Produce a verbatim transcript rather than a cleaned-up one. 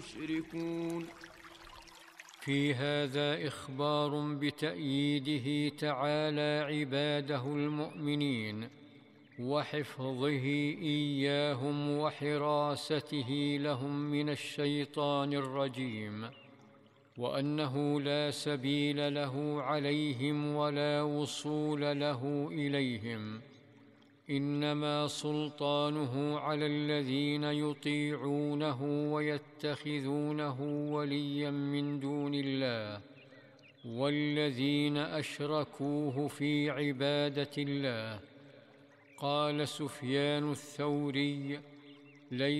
يشركون. في هذا إخبار بتأييده تعالى عباده المؤمنين وحفظه إياهم وحراسته لهم من الشيطان الرجيم، وأنه لا سبيل له عليهم ولا وصول له إليهم، إنما سلطانه على الذين يطيعونه ويتخذونه وليا من دون الله والذين أشركوه في عبادة الله. قال سفيان الثوري: